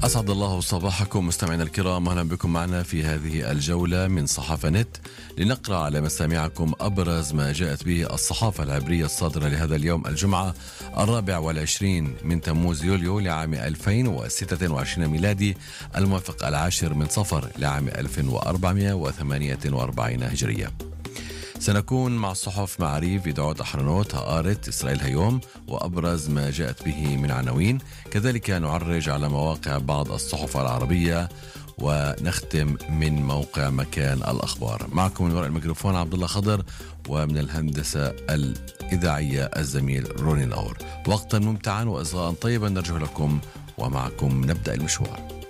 أسعد الله صباحكم مستمعينا الكرام، أهلا بكم معنا في هذه الجولة من صحافة نت لنقرأ على مسامعكم أبرز ما جاءت به الصحافة العبرية الصادرة لهذا اليوم الجمعة 24 من تموز يوليو لعام 2026 ميلادي، الموافق 10 من صفر لعام 1448 هجرية. سنكون مع الصحف معاريف، يدعوت أحرنوت، هآرت، إسرائيل هيوم، وأبرز ما جاءت به من عناوين. كذلك نعرج على مواقع بعض الصحف العربية، ونختم من موقع مكان الأخبار. معكم من وراء الميكروفون عبد الله خضر، ومن الهندسة الإذاعية الزميل روني نور. وقتا ممتعا وإصغاء طيبا نرجو لكم، ومعكم نبدأ المشوار.